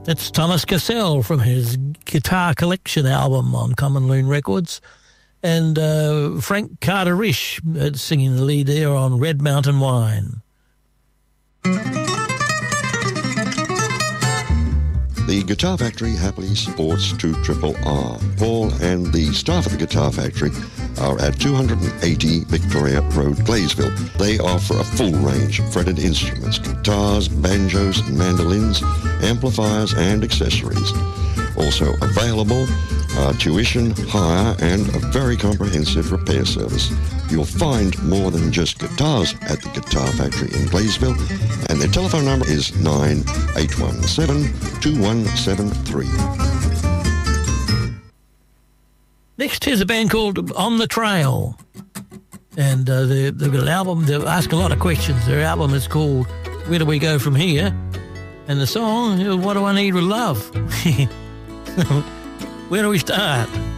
That's Thomas Cassell from his Guitar Collection album on Common Loon Records. And Frank Carter-Rish singing the lead there on Red Mountain Wine. The Guitar Factory happily supports 2RRR. Paul and the staff at the Guitar Factory are at 280 Victoria Road, Glaysville. They offer a full range of fretted instruments, guitars, banjos, mandolins, amplifiers and accessories. Also available tuition, hire and a very comprehensive repair service. You'll find more than just guitars at the Guitar Factory in Glaysville, and their telephone number is 9817-2173. Next is a band called On the Trail, and they've got an album. They ask a lot of questions. Their album is called Where Do We Go From Here? And the song, What Do I Need With Love? Where do we start?